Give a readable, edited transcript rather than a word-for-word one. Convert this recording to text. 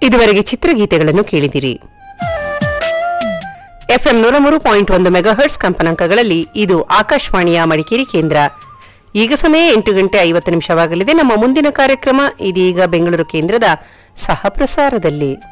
ಇದುವರೆಗೆ ಚಿತ್ರಗೀತೆಗಳನ್ನು ಕೇಳಿದಿರಿ. ಎಫ್ಎಂ 103.1 ಮೆಗಾಹರ್ಟ್ಸ್ ಕಂಪನಾಂಕಗಳಲ್ಲಿ ಇದು ಆಕಾಶವಾಣಿಯ ಮಡಿಕೇರಿ ಕೇಂದ್ರ. ಈಗ ಸಮಯ 8:50 ನಮ್ಮ ಮುಂದಿನ ಕಾರ್ಯಕ್ರಮ ಇದೀಗ ಬೆಂಗಳೂರು ಕೇಂದ್ರದ ಸಹ ಪ್ರಸಾರದಲ್ಲಿ.